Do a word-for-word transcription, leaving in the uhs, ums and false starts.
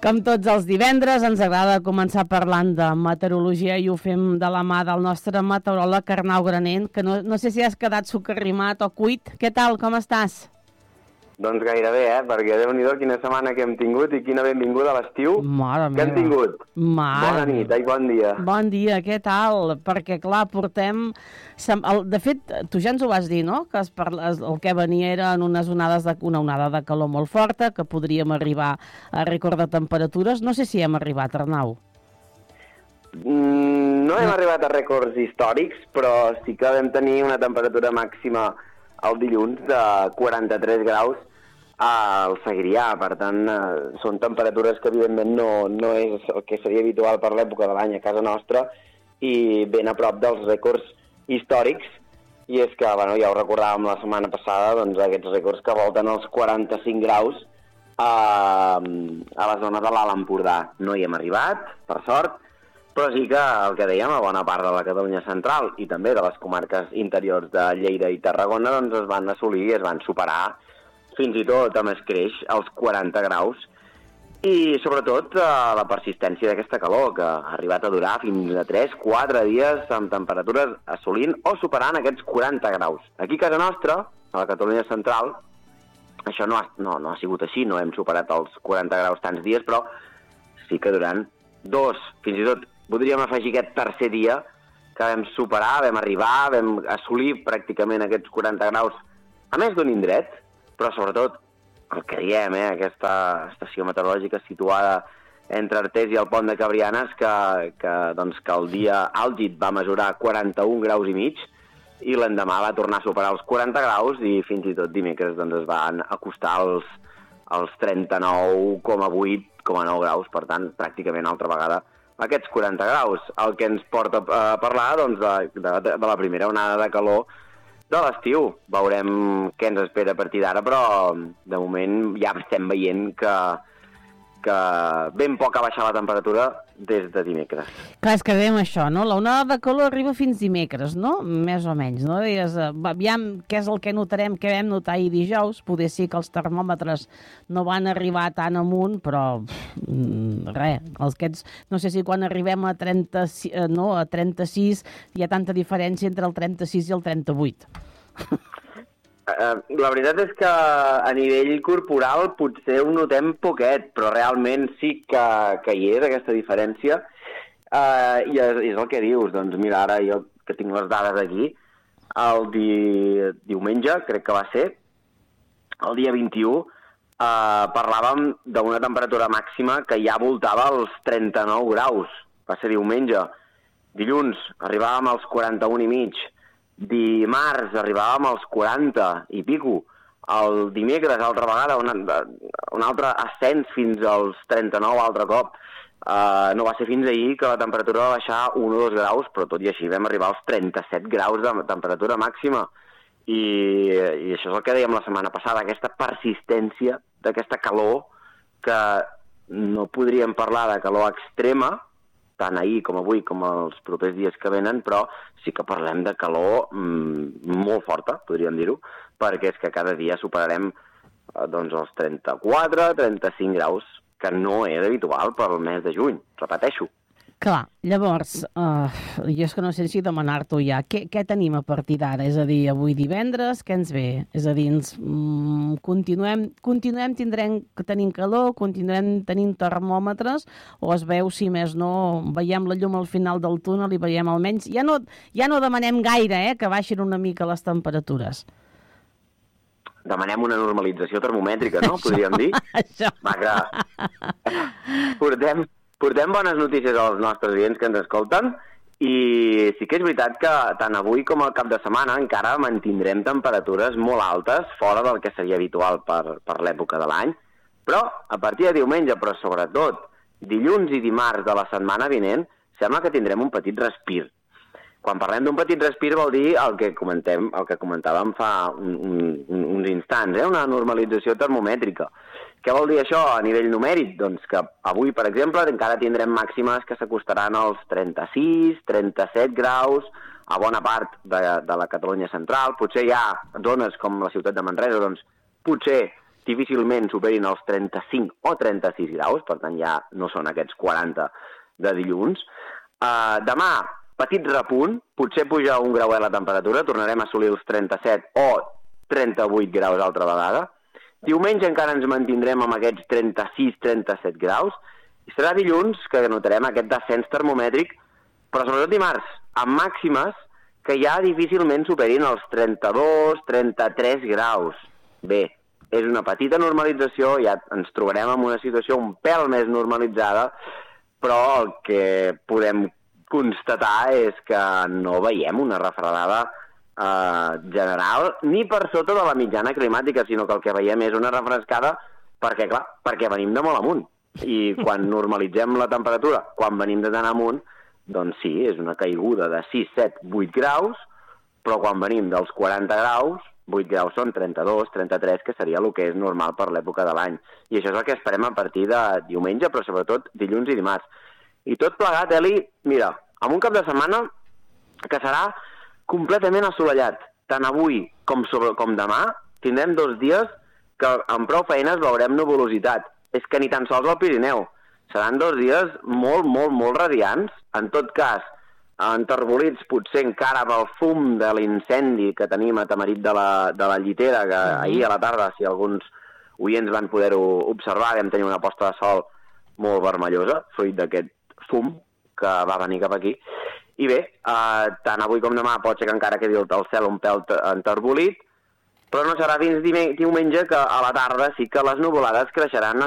Com tots els divendres, ens agrada començar parlant de meteorologia i ho fem de la mà del nostre meteoròleg Arnau Granell, que no, no sé si has quedat sucarrimat o cuit. Què tal, com estàs? Doncs gairebé, eh? Perquè Déu-n'hi-do quina setmana que hem tingut i quina benvinguda a l'estiu que hem tingut. Mare Bona nit, ai, bon dia. Bon dia, què tal? Perquè, clar, portem... De fet, tu ja ens ho vas dir, no? Que el que venia eren unes onades de... una onada de calor molt forta, que podríem arribar a rècord de temperatures. No sé si hem arribat, Arnau. Mm, no hem no. arribat a rècords històrics, però sí que vam tenir una temperatura màxima el dilluns de quaranta-tres graus al Segrià. Per tant, eh, són temperatures que evidentment no, no és el que seria habitual per l'època de l'any a casa nostra i ben a prop dels rècords històrics. I és que, bueno, ja ho recordàvem la setmana passada, doncs aquests rècords que volten els quaranta-cinc graus a, a la zona de l'Alt Empordà. No hi hem arribat, per sort, però sí que el que dèiem, a bona part de la Catalunya central i també de les comarques interiors de Lleida i Tarragona, doncs es van assolir i es van superar fins i tot amb escreix als quaranta graus i sobretot la persistència d'aquesta calor que ha arribat a durar fins a tres quatre dies amb temperatures assolint o superant aquests quaranta graus. Aquí a casa nostra, a la Catalunya central, això no ha, no, no ha sigut així, no hem superat els quaranta graus tants dies, però sí que durant dos, fins i tot podríem afegir aquest tercer dia que vam superar, vam arribar, vam assolir pràcticament aquests quaranta graus a més d'un indret, però sobretot el que diem, eh, aquesta estació meteorològica situada entre Artés i el Pont de Cabrianes, que, que, doncs, que el dia àlgid va mesurar quaranta-un graus i mig i l'endemà va tornar a superar els quaranta graus i fins i tot dimecres doncs, es van acostar als, als trenta-nou coma vuit coma nou graus, per tant, pràcticament altra vegada aquests quaranta graus, el que ens porta a parlar doncs, de, de, de la primera onada de calor de l'estiu. Veurem què ens espera a partir d'ara, però de moment ja estem veient que, que ben poc ha baixat la temperatura des de dimecres. Clar, és que dèiem això, no? La onada de calor arriba fins dimecres, no? Més o menys, no? Deies, aviam què és el que notarem, què vam notar ahir dijous. Poder ser que els termòmetres no van arribar tan amunt, però mm, res, els aquests, no sé si quan arribem a trenta, no, a trenta-sis hi ha tanta diferència entre el trenta-sis i el trenta-vuit. Uh, la veritat és que a nivell corporal potser ho notem poquet, però realment sí que, que hi és aquesta diferència. Uh, I és, és el que dius, doncs mira, ara jo que tinc les dades aquí, el di... diumenge, crec que va ser, el dia vint-i-u, uh, parlàvem d'una temperatura màxima que ja voltava als trenta-nou graus. Va ser diumenge. Dilluns arribàvem als quaranta-un i mig. Dimarts arribàvem als quaranta i pico. El dimecres, altra vegada, un, un altre ascens fins als trenta-nou altre cop. Uh, no va ser fins ahir que la temperatura va baixar un o dos graus, però tot i així vam arribar als trenta-set graus de temperatura màxima. I, i això és el que dèiem la setmana passada, aquesta persistència d'aquesta calor, que no podríem parlar de calor extrema, tant ahir com avui com els propers dies que venen, però sí que parlem de calor mmm, molt forta, podríem dir-ho, perquè és que cada dia superarem eh, doncs els trenta-quatre trenta-cinc graus, que no és habitual pel mes de juny, repeteixo. Clar, llavors, uh, jo és que no sé si demanar-t'ho ja. Què, què tenim a partir d'ara? És a dir, avui divendres, què ens ve? És a dir, ens, mm, continuem, continuem tindrem, tenint calor, continuem tenint termòmetres, o es veu, si més no, veiem la llum al final del túnel i veiem almenys... Ja no, ja no demanem gaire, eh, que baixin una mica les temperatures. Demanem una normalització termomètrica, no? Podríem dir. Això. Va, que... Portem... Portem bones notícies als nostres clients que ens escolten i sí que és veritat que tant avui com al cap de setmana encara mantindrem temperatures molt altes fora del que seria habitual per, per l'època de l'any, però a partir de diumenge, però sobretot dilluns i dimarts de la setmana vinent, sembla que tindrem un petit respir. Quan parlem d'un petit respir vol dir el que comentem, el que comentàvem fa un, un, uns instants, eh? Una normalització termomètrica. Què vol dir això a nivell numèric? Doncs que avui, per exemple, encara tindrem màximes que s'acostaran als trenta-sis, trenta-set graus, a bona part de, de la Catalunya central. Potser hi ha zones com la ciutat de Manresa, doncs potser difícilment superin els trenta-cinc o trenta-sis graus, per tant ja no són aquests quaranta de dilluns. Uh, demà, petit repunt, potser puja un grauet la temperatura, tornarem a assolir els trenta-set o trenta-vuit graus altra vegada. Diumenge encara ens mantindrem amb aquests trenta-sis trenta-set graus, i serà dilluns que notarem aquest descens termomètric, però sobretot dimarts, amb màximes que ja difícilment superin els trenta-dos trenta-tres graus. Bé, és una petita normalització, ja ens trobarem en una situació un pèl més normalitzada, però el que podem constatar és que no veiem una refredada eh, general ni per sota de la mitjana climàtica, sinó que el que veiem és una refrescada perquè, clar, perquè venim de molt amunt. I quan normalitzem la temperatura, quan venim de tan amunt, doncs sí, és una caiguda de sis, set, vuit graus, però quan venim dels quaranta graus, vuit graus són trenta-dos, trenta-tres, que seria el que és normal per l'època de l'any. I això és el que esperem a partir de diumenge, però sobretot dilluns i dimarts. I tot plegat, Eli, mira, amb un cap de setmana que serà completament assolellat. Tant avui com, sobre, com demà tindrem dos dies que amb prou feines veurem nuvolositat. És que ni tan sols al Pirineu. Seran dos dies molt, molt, molt radiants. En tot cas, enterbolits potser encara pel fum de l'incendi que tenim a Tamarit de la, de la Llitera, que mm-hmm. ahir a la tarda, si alguns oients van poder-ho observar, vam tenir una posta de sol molt vermellosa, fruit d'aquest fum que va venir cap aquí. I bé, eh, tant avui com demà pot ser que encara quedi el, el cel un pèl enterbolit, però no serà fins diumenge que a la tarda sí que les nuvolades creixeran